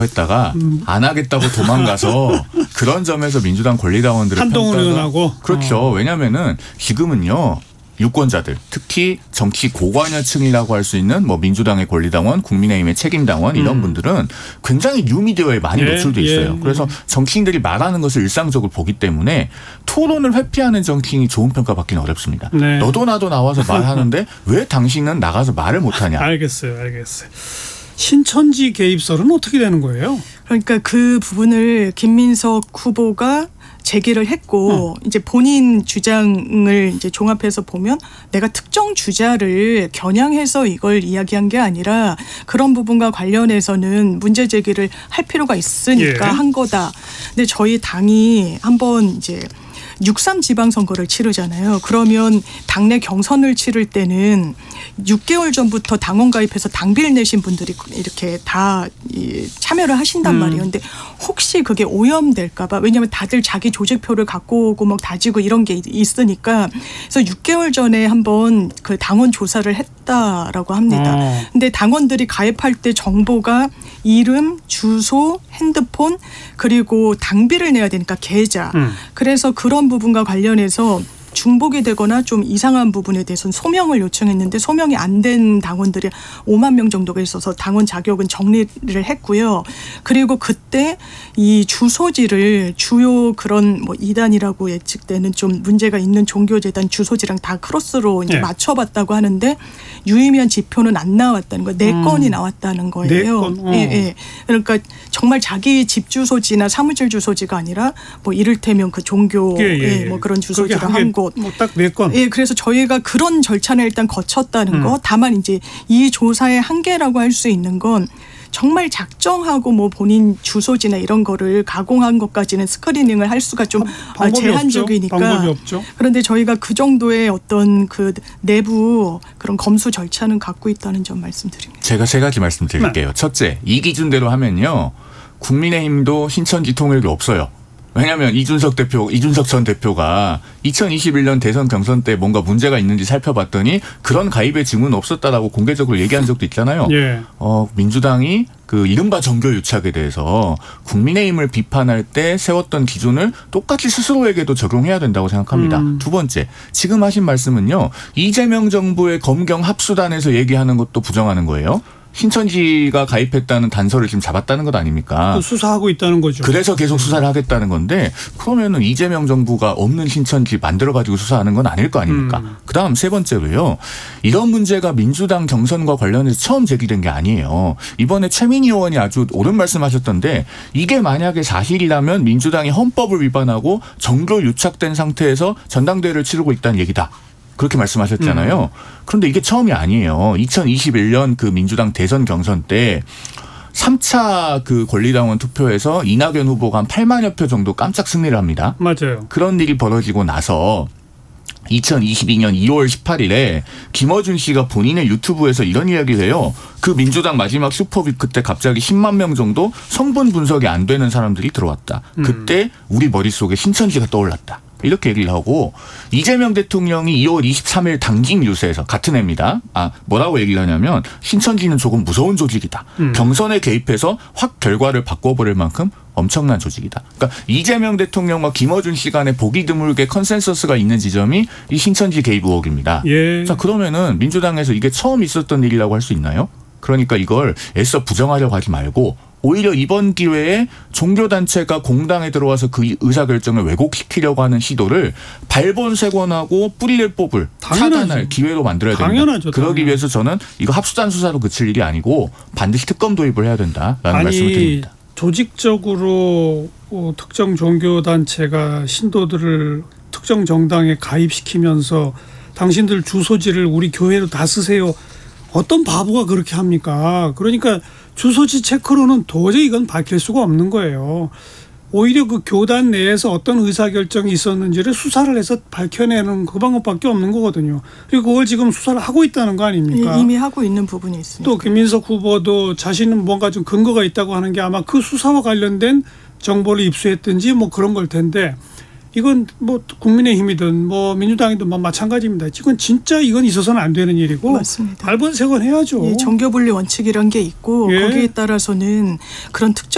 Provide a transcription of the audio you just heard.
했다가 안 하겠다고 도망가서 그런 점에서 민주당 권리당원들의 한동훈 의원하고. 그렇죠. 왜냐하면은 지금은요. 유권자들, 특히 정치 고관여층이라고 할 수 있는 뭐 민주당의 권리당원, 국민의힘의 책임당원 이런 분들은 굉장히 뉴미디어에 많이 노출돼 있어요. 그래서 정치인들이 말하는 것을 일상적으로 보기 때문에 토론을 회피하는 정치인이 좋은 평가 받기는 어렵습니다. 네. 너도 나도 나와서 말하는데 왜 당신은 나가서 말을 못하냐. 알겠어요. 신천지 개입설은 어떻게 되는 거예요? 그러니까 그 부분을 김민석 후보가 제기를 했고 이제 본인 주장을 이제 종합해서 보면 내가 특정 주자를 겨냥해서 이걸 이야기한 게 아니라 그런 부분과 관련해서는 문제 제기를 할 필요가 있으니까 한 거다. 근데 저희 당이 한번 이제 6.3 지방선거를 치르잖아요. 그러면 당내 경선을 치를 때는 6개월 전부터 당원 가입해서 당비를 내신 분들이 이렇게 다 참여를 하신단 말이에요. 근데 혹시 그게 오염될까 봐. 왜냐하면 다들 자기 조직표를 갖고 오고 막 다지고 이런 게 있으니까. 그래서 6개월 전에 한번 그 당원 조사를 했다라고 합니다. 근데 당원들이 가입할 때 정보가 이름, 주소, 핸드폰 그리고 당비를 내야 되니까 계좌. 그래서 그런 부분과 관련해서 중복이 되거나 좀 이상한 부분에 대해서는 소명을 요청했는데 소명이 안 된 당원들이 5만 명 정도가 있어서 당원 자격은 정리를 했고요. 그리고 그때 이 주소지를 주요 그런 뭐 이단이라고 예측되는 좀 문제가 있는 종교재단 주소지랑 다 크로스로 이제 맞춰봤다고 하는데 유의미한 지표는 안 나왔다는 거예요. 4건이 나왔다는 거예요. 4건? 예. 그러니까 정말 자기 집 주소지나 사무실 주소지가 아니라 뭐 이를테면 그 종교의 뭐 그런 주소지를 한 곳. 뭐 딱 4건. 예, 그래서 저희가 그런 절차를 일단 거쳤다는 거. 다만 이제 이 조사의 한계라고 할 수 있는 건 정말 작정하고 뭐 본인 주소지나 이런 거를 가공한 것까지는 스크리닝을 할 수가 좀 제한적이니까. 방법이 없죠. 그런데 저희가 그 정도의 어떤 그 내부 그런 검수 절차는 갖고 있다는 점 말씀드립니다. 제가 3가지 말씀드릴게요. 네. 첫째, 이 기준대로 하면요. 국민의힘도 신천지 통일이 없어요. 왜냐하면 이준석 전 대표가 2021년 대선 경선 때 뭔가 문제가 있는지 살펴봤더니 그런 가입의 징후는 없었다라고 공개적으로 얘기한 적도 있잖아요. 민주당이 그 이른바 정교 유착에 대해서 국민의힘을 비판할 때 세웠던 기준을 똑같이 스스로에게도 적용해야 된다고 생각합니다. 두 번째, 지금 하신 말씀은요. 이재명 정부의 검경 합수단에서 얘기하는 것도 부정하는 거예요. 신천지가 가입했다는 단서를 지금 잡았다는 것 아닙니까? 수사하고 있다는 거죠. 그래서 계속 수사를 하겠다는 건데 그러면은 이재명 정부가 없는 신천지 만들어가지고 수사하는 건 아닐 거 아닙니까? 그다음 3번째로요. 이런 문제가 민주당 경선과 관련해서 처음 제기된 게 아니에요. 이번에 최민희 의원이 아주 옳은 말씀하셨던데 이게 만약에 사실이라면 민주당이 헌법을 위반하고 정교 유착된 상태에서 전당대회를 치르고 있다는 얘기다. 그렇게 말씀하셨잖아요. 그런데 이게 처음이 아니에요. 2021년 그 민주당 대선 경선 때 3차 그 권리당원 투표에서 이낙연 후보가 한 8만여 표 정도 깜짝 승리를 합니다. 맞아요. 그런 일이 벌어지고 나서 2022년 2월 18일에 김어준 씨가 본인의 유튜브에서 이런 이야기를 해요. 그 민주당 마지막 슈퍼빅 그때 갑자기 10만 명 정도 성분 분석이 안 되는 사람들이 들어왔다. 그때 우리 머릿속에 신천지가 떠올랐다. 이렇게 얘기를 하고 이재명 대통령이 2월 23일 당직 뉴스에서 같은 해입니다. 뭐라고 얘기를 하냐면 신천지는 조금 무서운 조직이다. 경선에 개입해서 확 결과를 바꿔버릴 만큼 엄청난 조직이다. 그러니까 이재명 대통령과 김어준 씨 간에 보기 드물게 컨센서스가 있는 지점이 이 신천지 개입 의혹입니다. 자, 그러면은 민주당에서 이게 처음 있었던 일이라고 할 수 있나요? 그러니까 이걸 애써 부정하려고 하지 말고 오히려 이번 기회에 종교단체가 공당에 들어와서 그 의사결정을 왜곡시키려고 하는 시도를 발본색원하고 뿌리를 뽑을 차단할 기회로 만들어야 됩니다. 당연하죠. 그러기 위해서 저는 이거 합수단 수사로 그칠 일이 아니고 반드시 특검 도입을 해야 된다라는 말씀을 드립니다. 조직적으로 특정 종교단체가 신도들을 특정 정당에 가입시키면서 당신들 주소지를 우리 교회로 다 쓰세요. 어떤 바보가 그렇게 합니까? 그러니까 주소지 체크로는 도저히 이건 밝힐 수가 없는 거예요. 오히려 그 교단 내에서 어떤 의사결정이 있었는지를 수사를 해서 밝혀내는 그 방법밖에 없는 거거든요. 그리고 그걸 지금 수사를 하고 있다는 거 아닙니까? 이미 하고 있는 부분이 있습니다. 또 김민석 후보도 자신은 뭔가 좀 근거가 있다고 하는 게 아마 그 수사와 관련된 정보를 입수했든지 뭐 그런 걸 텐데 이건 뭐 국민의힘이든 뭐 민주당이든 뭐 마찬가지입니다. 이건 진짜 이건 있어서는 안 되는 일이고 맞습니다. 발본색원 해야죠. 정교분리 원칙이란 게 있고 거기에 따라서는 그런 특정